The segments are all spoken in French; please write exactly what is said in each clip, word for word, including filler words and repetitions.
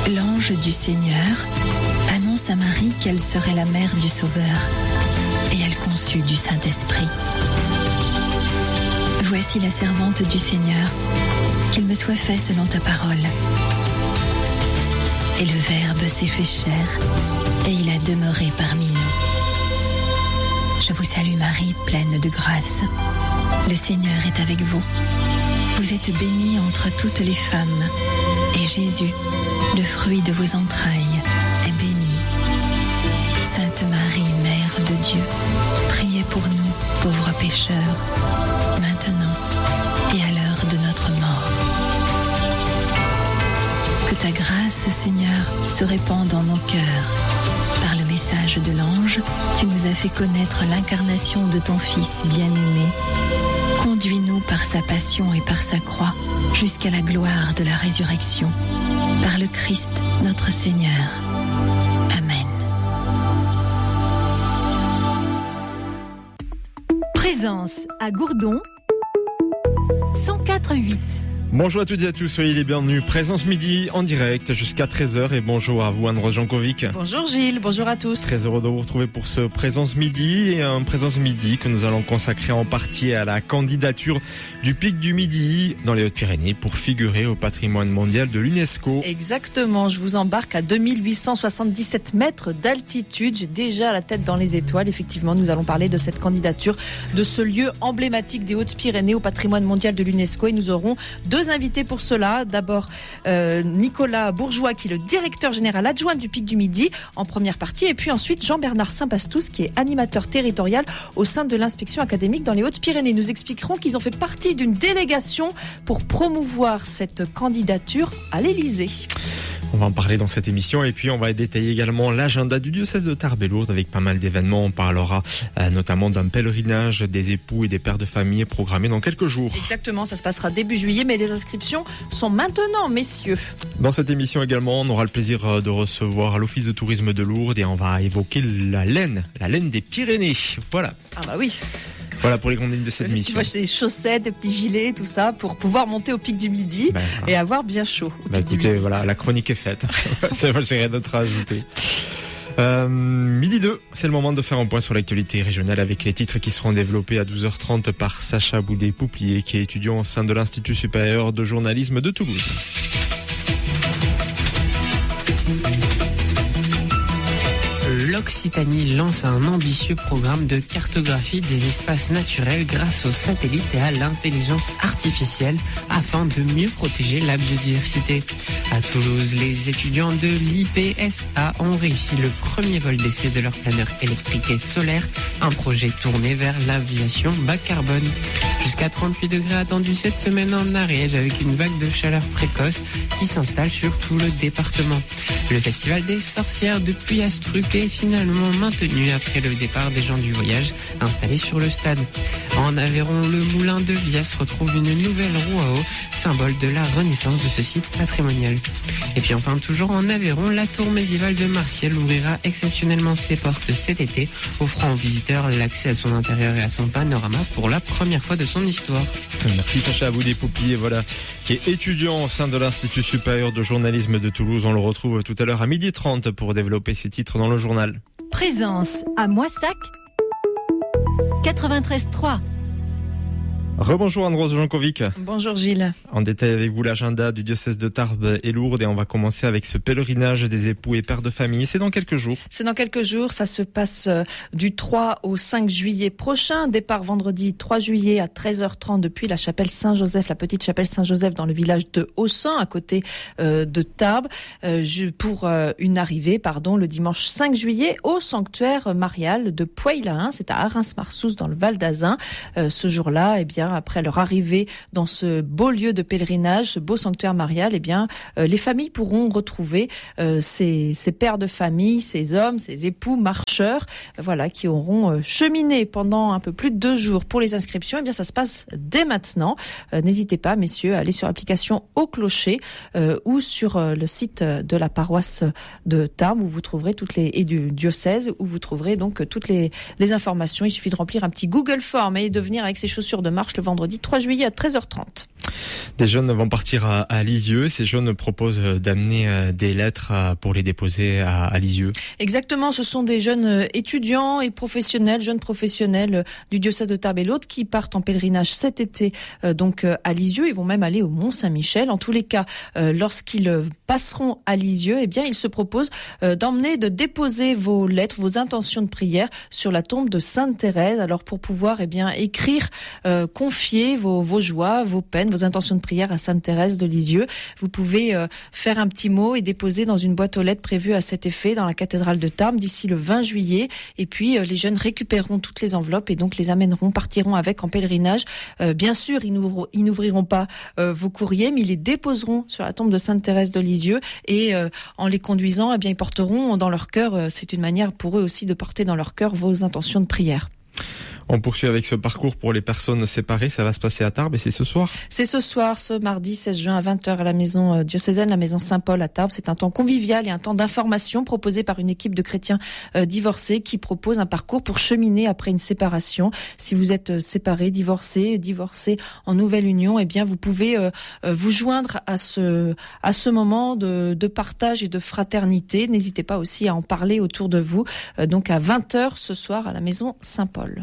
L'ange du Seigneur annonce à Marie qu'elle serait la mère du Sauveur, et elle conçut du Saint-Esprit. Voici la servante du Seigneur, qu'il me soit fait selon ta parole. Et le Verbe s'est fait chair, et il a demeuré parmi nous. Je vous salue Marie, pleine de grâce. Le Seigneur est avec vous. Vous êtes bénie entre toutes les femmes, et Jésus, le fruit de vos entrailles, est béni. Sainte Marie, Mère de Dieu, priez pour nous, pauvres pécheurs, maintenant et à l'heure de notre mort. Que ta grâce, Seigneur, se répande dans nos cœurs. Par le message de l'ange, tu nous as fait connaître l'incarnation de ton Fils bien-aimé. Conduis-nous par sa passion et par sa croix jusqu'à la gloire de la résurrection. Par le Christ, notre Seigneur. Amen. Présence à Gourdon, cent quatre virgule huit. Bonjour à toutes et à tous, soyez les bienvenus. Présence midi en direct jusqu'à treize heures et bonjour à vous Anne-Rose Jankovic. Bonjour Gilles, bonjour à tous. Très heureux de vous retrouver pour ce Présence midi et un Présence midi que nous allons consacrer en partie à la candidature du Pic du Midi dans les Hautes-Pyrénées pour figurer au patrimoine mondial de l'UNESCO. Exactement, je vous embarque à deux mille huit cent soixante-dix-sept mètres d'altitude. J'ai déjà la tête dans les étoiles. Effectivement, nous allons parler de cette candidature, de ce lieu emblématique des Hautes-Pyrénées au patrimoine mondial de l'UNESCO et nous aurons deux Deux invités pour cela. D'abord, euh, Nicolas Bourgeois, qui est le directeur général adjoint du Pic du Midi, en première partie. Et puis ensuite, Jean-Bernard Saint-Pastous, qui est animateur territorial au sein de l'inspection académique dans les Hautes-Pyrénées. Nous expliquerons qu'ils ont fait partie d'une délégation pour promouvoir cette candidature à l'Élysée. On va en parler dans cette émission et puis on va détailler également l'agenda du diocèse de Tarbes et Lourdes avec pas mal d'événements. On parlera euh, notamment d'un pèlerinage des époux et des pères de famille programmé dans quelques jours. Exactement, ça se passera début juillet, mais les inscriptions sont maintenant, messieurs. Dans cette émission également, on aura le plaisir de recevoir l'Office de tourisme de Lourdes et on va évoquer la laine, la laine des Pyrénées. Voilà. Ah bah oui. Voilà pour les grandes lignes de cette émission. Tu vois, des chaussettes, des petits gilets, tout ça, pour pouvoir monter au Pic du Midi ben, voilà. Et avoir bien chaud. Bah écoutez, voilà, la chronique est faite. C'est vrai, j'ai rien d'autre à ajouter. Euh, midi deux, c'est le moment de faire un point sur l'actualité régionale avec les titres qui seront développés à douze heures trente par Sacha Boudet-Pouplier, qui est étudiant au sein de l'Institut supérieur de journalisme de Toulouse. L'Occitanie lance un ambitieux programme de cartographie des espaces naturels grâce aux satellites et à l'intelligence artificielle afin de mieux protéger la biodiversité. À Toulouse, les étudiants de l'I P S A ont réussi le premier vol d'essai de leur planeur électrique et solaire, un projet tourné vers l'aviation bas carbone. Jusqu'à trente-huit degrés attendus cette semaine en Ariège avec une vague de chaleur précoce qui s'installe sur tout le département. Le festival des sorcières de Puyastruc est finalement maintenu après le départ des gens du voyage installés sur le stade. En Aveyron, le moulin de Vias retrouve une nouvelle roue à eau, symbole de la renaissance de ce site patrimonial. Et puis enfin, toujours en Aveyron, la tour médiévale de Martiel ouvrira exceptionnellement ses portes cet été, offrant aux visiteurs l'accès à son intérieur et à son panorama pour la première fois de son histoire. Merci Sacha Boudet-Pouplier, voilà, qui est étudiant au sein de l'Institut supérieur de journalisme de Toulouse. On le retrouve tout à l'heure à midi trente pour développer ses titres dans le journal. Présence à Moissac, quatre-vingt-treize trois. Rebonjour Anne-Rose Jankovic. Bonjour Gilles. En détail avec vous l'agenda du diocèse de Tarbes et Lourdes et on va commencer avec ce pèlerinage des époux et pères de famille. C'est dans quelques jours. C'est dans quelques jours, ça se passe du trois au cinq juillet prochain. Départ vendredi trois juillet à treize heures trente depuis la chapelle Saint-Joseph, la petite chapelle Saint-Joseph dans le village de Haussan à côté euh, de Tarbes euh, pour euh, une arrivée pardon le dimanche cinq juillet au sanctuaire marial de Puey-Lahain, c'est à Arins-Marsous dans le Val d'Azun. Euh, ce jour-là, eh bien après leur arrivée dans ce beau lieu de pèlerinage, ce beau sanctuaire marial, eh bien, euh, les familles pourront retrouver euh, ces, ces pères de famille, ces hommes, ces époux marcheurs, euh, voilà, qui auront euh, cheminé pendant un peu plus de deux jours. Pour les inscriptions, eh bien, ça se passe dès maintenant. Euh, n'hésitez pas, messieurs, à aller sur l'application Au Clocher euh, ou sur euh, le site de la paroisse de Tarbes où vous trouverez toutes les et du diocèse où vous trouverez donc toutes les, les informations. Il suffit de remplir un petit Google Form et de venir avec ses chaussures de marche le vendredi trois juillet à treize heures trente. Des jeunes vont partir à, à Lisieux. Ces jeunes proposent d'amener des lettres pour les déposer à, à Lisieux. Exactement, ce sont des jeunes étudiants et professionnels, jeunes professionnels du diocèse de Tarbes et Lourdes qui partent en pèlerinage cet été euh, donc euh, à Lisieux. Ils vont même aller au Mont-Saint-Michel. En tous les cas, euh, lorsqu'ils passeront à Lisieux, eh bien, ils se proposent euh, d'emmener, de déposer vos lettres, vos intentions de prière sur la tombe de Sainte Thérèse. Alors pour pouvoir eh bien écrire, euh, confier vos, vos joies, vos peines, vos intentions de prière à Sainte Thérèse de Lisieux, vous pouvez euh, faire un petit mot et déposer dans une boîte aux lettres prévue à cet effet dans la cathédrale de Tarbes d'ici le vingt juillet. Et puis euh, les jeunes récupéreront toutes les enveloppes et donc les amèneront, partiront avec en pèlerinage. Euh, bien sûr, ils, n'ouvriront, ils n'ouvriront pas euh, vos courriers, mais ils les déposeront sur la tombe de Sainte Thérèse de Lisieux et euh, en les conduisant, eh bien, ils porteront dans leur cœur, euh, c'est une manière pour eux aussi de porter dans leur cœur vos intentions de prière. On poursuit avec ce parcours pour les personnes séparées. Ça va se passer à Tarbes et c'est ce soir. C'est ce soir, ce mardi seize juin à vingt heures à la maison diocésaine, la maison Saint-Paul à Tarbes. C'est un temps convivial et un temps d'information proposé par une équipe de chrétiens euh, divorcés qui propose un parcours pour cheminer après une séparation. Si vous êtes séparés, divorcés, divorcés en nouvelle union, eh bien vous pouvez euh, vous joindre à ce à ce moment de, de partage et de fraternité. N'hésitez pas aussi à en parler autour de vous. Euh, donc à vingt heures ce soir à la maison Saint-Paul.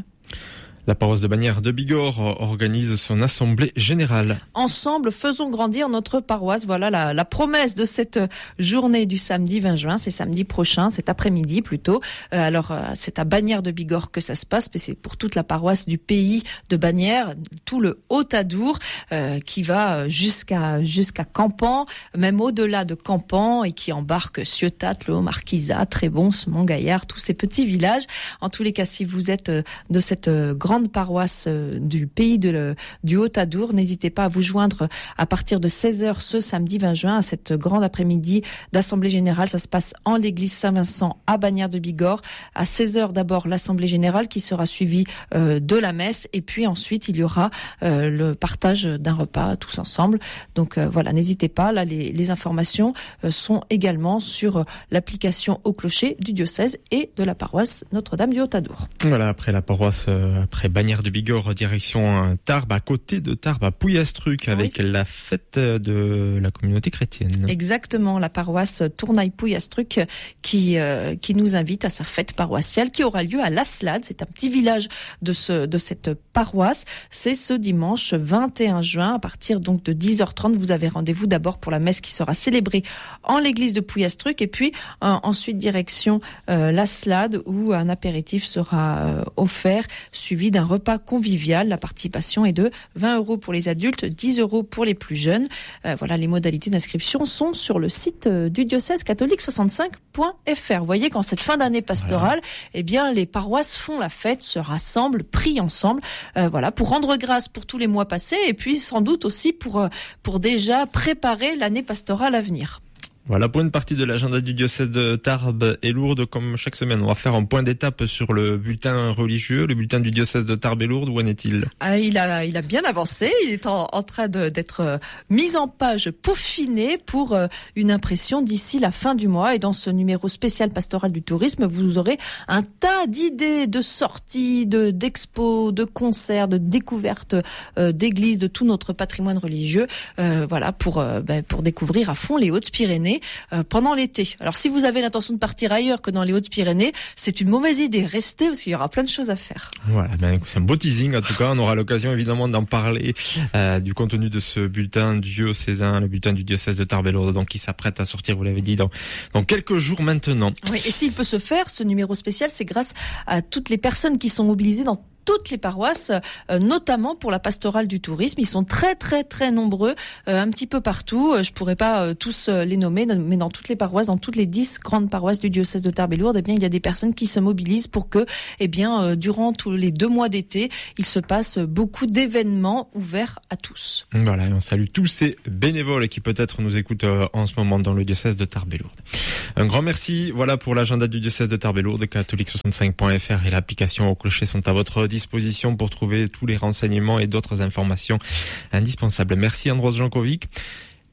La paroisse de Bagnères de Bigorre organise son assemblée générale. Ensemble, faisons grandir notre paroisse. Voilà la, la promesse de cette journée du samedi vingt juin. C'est samedi prochain, cet après-midi plutôt. Euh, alors, euh, c'est à Bagnères de Bigorre que ça se passe, mais c'est pour toute la paroisse du pays de Bagnères, tout le Haut-Adour, euh, qui va jusqu'à jusqu'à Campan, même au-delà de Campan, et qui embarque Ciotat, Le Haut-Marquisat, Trébons, Montgaillard, tous ces petits villages. En tous les cas, si vous êtes de cette grande paroisse du pays de le, du Haut-Adour, n'hésitez pas à vous joindre à partir de seize heures ce samedi vingt juin à cette grande après-midi d'Assemblée Générale. Ça se passe en l'église Saint-Vincent à Bagnères de Bigorre. À seize heures d'abord l'Assemblée Générale qui sera suivie euh, de la messe et puis ensuite il y aura euh, le partage d'un repas tous ensemble. Donc euh, voilà, n'hésitez pas. Là, les, les informations euh, sont également sur euh, l'application au clocher du diocèse et de la paroisse Notre-Dame du Haut-Adour. Voilà, après la paroisse, euh, après Bagnères de Bigorre, direction Tarbes, à côté de Tarbes, à Pouillastruc, avec oui, la fête de la communauté chrétienne. Exactement, la paroisse Tournaille-Pouillastruc qui euh, qui nous invite à sa fête paroissiale qui aura lieu à L'Aslade. C'est un petit village de ce de cette paroisse. C'est ce dimanche vingt et un juin à partir donc de dix heures trente. Vous avez rendez-vous d'abord pour la messe qui sera célébrée en l'église de Pouillastruc et puis euh, ensuite direction euh, L'Aslade où un apéritif sera euh, offert suivi d'un repas convivial. La participation est de vingt euros pour les adultes, dix euros pour les plus jeunes. Euh, voilà, les modalités d'inscription sont sur le site euh, du diocèse catholique soixante-cinq point f r. Vous voyez qu'en cette fin d'année pastorale, voilà, eh bien, les paroisses font la fête, se rassemblent, prient ensemble, euh, voilà, pour rendre grâce pour tous les mois passés et puis sans doute aussi pour, euh, pour déjà préparer l'année pastorale à venir. Voilà pour une partie de l'agenda du diocèse de Tarbes et Lourdes. Comme chaque semaine, on va faire un point d'étape sur le bulletin religieux, le bulletin du diocèse de Tarbes et Lourdes. Où en est-il ? ah, il a, il a bien avancé. Il est en, en train de, d'être euh, mis en page, peaufiné pour euh, une impression d'ici la fin du mois. Et dans ce numéro spécial pastoral du tourisme, vous aurez un tas d'idées, de sorties, de d'expos, de concerts, de découvertes euh, d'églises, de tout notre patrimoine religieux. Euh, voilà pour euh, ben, pour découvrir à fond les Hautes-Pyrénées. Euh, pendant l'été. Alors si vous avez l'intention de partir ailleurs que dans les Hautes-Pyrénées, c'est une mauvaise idée. Restez parce qu'il y aura plein de choses à faire. Voilà, ben, c'est un beau teasing en tout cas. On aura l'occasion évidemment d'en parler euh, du contenu de ce bulletin diocésain, le bulletin du diocèse de Tarbes et Lourdes, donc qui s'apprête à sortir, vous l'avez dit, dans, dans quelques jours maintenant. Oui, et s'il peut se faire, ce numéro spécial, c'est grâce à toutes les personnes qui sont mobilisées dans toutes les paroisses, euh, notamment pour la pastorale du tourisme. Ils sont très très très nombreux, euh, un petit peu partout. Euh, je pourrais pas euh, tous euh, les nommer, mais dans toutes les paroisses, dans toutes les dix grandes paroisses du diocèse de Tarbes et Lourdes, eh bien il y a des personnes qui se mobilisent pour que, eh bien euh, durant tous les deux mois d'été, il se passe beaucoup d'événements ouverts à tous. Voilà, et on salue tous ces bénévoles qui peut-être nous écoutent euh, en ce moment dans le diocèse de Tarbes et Lourdes. Un grand merci. Voilà pour l'agenda du diocèse de Tarbes et Lourdes. catholique soixante-cinq point f r et l'application au clocher sont à votre disposition pour trouver tous les renseignements et d'autres informations indispensables. Merci Andros Jankovic.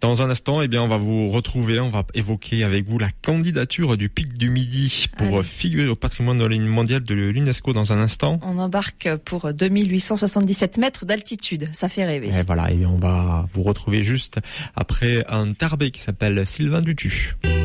Dans un instant, eh bien, on va vous retrouver, on va évoquer avec vous la candidature du Pic du Midi pour Allez. figurer au patrimoine mondial de l'UNESCO dans un instant. On embarque pour deux mille huit cent soixante-dix-sept mètres d'altitude, ça fait rêver. Et voilà, et on va vous retrouver juste après un Tarbé qui s'appelle Sylvain Dutu.